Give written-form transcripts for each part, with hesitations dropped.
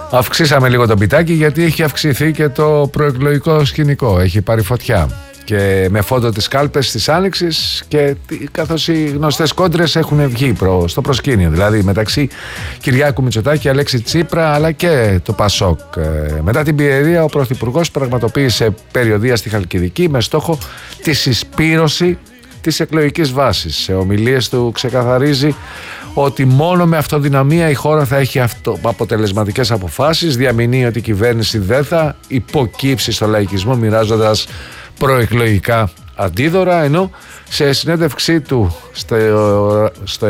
Αυξήσαμε λίγο το πιτάκι γιατί έχει αυξηθεί και το προεκλογικό σκηνικό. Έχει πάρει φωτιά. Και με φόντο τις κάλπες της Άνοιξης και καθώς οι γνωστές κόντρες έχουν βγει στο προσκήνιο. Δηλαδή μεταξύ Κυριάκου Μητσοτάκη, Αλέξη Τσίπρα αλλά και το Πασόκ. Μετά την πιερία ο Πρωθυπουργός πραγματοποίησε περιοδεία στη Χαλκιδική με στόχο τη συσπήρωση της εκλογικής βάσης. Σε ομιλίες του ξεκαθαρίζει ότι μόνο με αυτοδυναμία η χώρα θα έχει αποτελεσματικές αποφάσεις. Διαμηνύει ότι η κυβέρνηση δεν θα υποκύψει στο λαϊκισμό μοιράζοντας προεκλογικά αντίδωρα, ενώ σε συνέντευξή του στο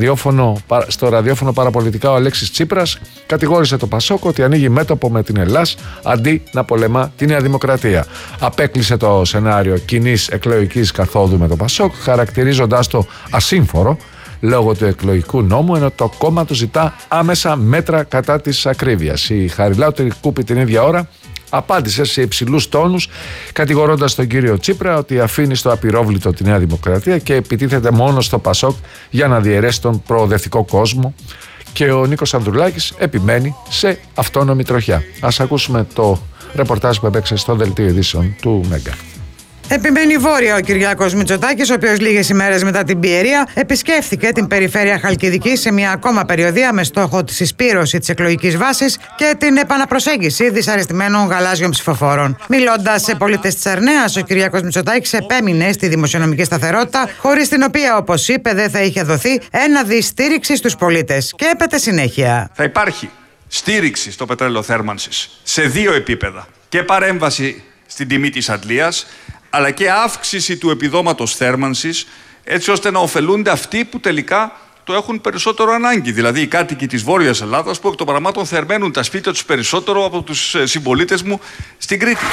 ραδιόφωνο παραπολιτικά ο Αλέξης Τσίπρας κατηγόρησε το Πασόκ ότι ανοίγει μέτωπο με την Ελλάς αντί να πολεμά τη Νέα Δημοκρατία. Απέκλεισε το σενάριο κοινής εκλογικής καθόδου με το Πασόκ, χαρακτηρίζοντάς το ασύμφορο λόγω του εκλογικού νόμου, ενώ το κόμμα του ζητά άμεσα μέτρα κατά της ακρίβειας. Η Χαριλάου Τρικούπη την ίδια ώρα απάντησε σε υψηλούς τόνους, κατηγορώντας τον κύριο Τσίπρα ότι αφήνει στο απειρόβλητο τη Νέα Δημοκρατία και επιτίθεται μόνο στο Πασόκ για να διαιρέσει τον προοδευτικό κόσμο. Και ο Νίκος Ανδρουλάκης επιμένει σε αυτόνομη τροχιά. Ας ακούσουμε το ρεπορτάζ που έπαιξε στο δελτίο ειδήσεων του Μέγκα. Επιμένει βόρεια ο Κυριάκος Μητσοτάκης, ο οποίος λίγες ημέρες μετά την πιερία επισκέφθηκε την περιφέρεια Χαλκιδικής σε μια ακόμα περιοδεία με στόχο τη συσπήρωση της εκλογικής βάσης και την επαναπροσέγγιση δυσαρεστημένων γαλάζιων ψηφοφόρων. Μιλώντας σε πολίτες της Αρνέας, ο Κυριάκος Μητσοτάκης επέμεινε στη δημοσιονομική σταθερότητα, χωρίς την οποία, όπως είπε, δεν θα είχε δοθεί ένα δις στήριξη στους πολίτες. Και έπεται συνέχεια. Θα υπάρχει στήριξη στο πετρέλαιο θέρμανσης σε δύο επίπεδα. Και παρέμβαση στην τιμή της αντλίας, αλλά και αύξηση του επιδόματος θέρμανσης, έτσι ώστε να ωφελούνται αυτοί που τελικά το έχουν περισσότερο ανάγκη. Δηλαδή οι κάτοικοι της Βόρειας Ελλάδας που εκ των πραγμάτων θερμαίνουν τα σπίτια τους περισσότερο από τους συμπολίτες μου στην Κρήτη.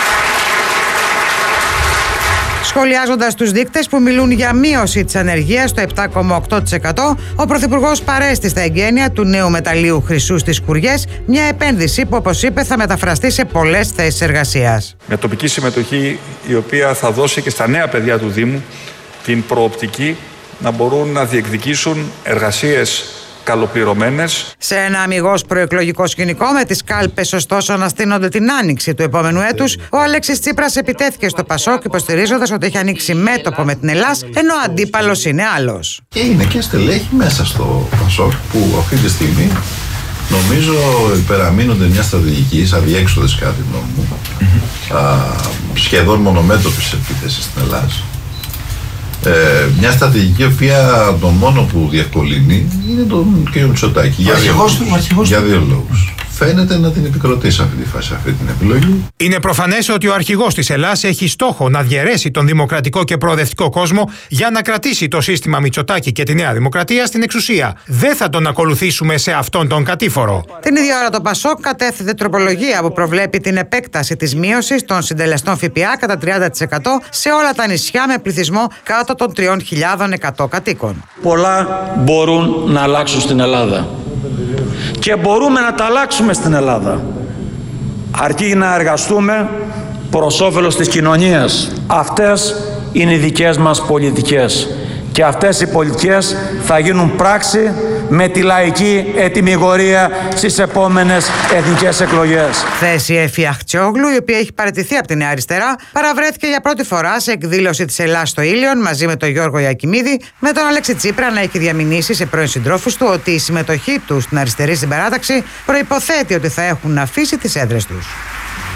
Σχολιάζοντας τους δείκτες που μιλούν για μείωση της ανεργίας στο 7,8%, ο Πρωθυπουργός παρέστη στα εγγένεια του νέου μεταλλείου χρυσού στις Κουριές, μια επένδυση που, όπως είπε, θα μεταφραστεί σε πολλές θέσεις εργασίας. Με τοπική συμμετοχή, η οποία θα δώσει και στα νέα παιδιά του Δήμου την προοπτική να μπορούν να διεκδικήσουν εργασίες καλοπληρωμένες. Σε ένα αμιγώς προεκλογικό σκηνικό, με τις κάλπες ωστόσο να στείνονται την άνοιξη του επόμενου έτους, ο Αλέξης Τσίπρας επιτέθηκε στο Πασόκ, υποστηρίζοντας ότι έχει ανοίξει μέτωπο με την Ελλάς, ενώ ο αντίπαλος είναι άλλος. Και είναι και στελέχη μέσα στο Πασόκ που αυτή τη στιγμή νομίζω υπεραμείνονται μια στρατηγική αδιέξοδες κατά τη γνώμη μου, σχεδόν μονομέτωπης επίθεσης στην Ελλάδα. Μια στρατηγική η οποία το μόνο που διευκολύνει είναι τον κ. Μητσοτάκη για δύο λόγους. Φαίνεται να την επικροτεί σε αυτή τη φάση αυτή την επιλογή. Είναι προφανές ότι ο αρχηγός της Ελλάς έχει στόχο να διαιρέσει τον δημοκρατικό και προοδευτικό κόσμο για να κρατήσει το σύστημα Μητσοτάκη και τη Νέα Δημοκρατία στην εξουσία. Δεν θα τον ακολουθήσουμε σε αυτόν τον κατήφορο. Την ίδια ώρα το Πασόκ κατέθετε τροπολογία που προβλέπει την επέκταση της μείωσης των συντελεστών ΦΠΑ κατά 30% σε όλα τα νησιά με πληθυσμό κάτω των 3.100 κατοίκων. Πολλά μπορούν να αλλάξουν στην Ελλάδα. Και μπορούμε να τα αλλάξουμε στην Ελλάδα, αρκεί να εργαστούμε προς όφελος της κοινωνίας. Αυτές είναι οι δικές μας πολιτικές και αυτές οι πολιτικές θα γίνουν πράξη με τη λαϊκή ετυμηγορία στις επόμενες εθνικές εκλογές. Θέση Εφη Αχτσιόγλου, η οποία έχει παραιτηθεί από τη Νέα Αριστερά, παραβρέθηκε για πρώτη φορά σε εκδήλωση της Ελλάς στο Ήλιον μαζί με τον Γιώργο Ιακιμίδη, με τον Αλέξη Τσίπρα να έχει διαμηνήσει σε πρώην συντρόφους του ότι η συμμετοχή του στην αριστερή συμπεράταξη προϋποθέτει ότι θα έχουν αφήσει τις έδρες τους.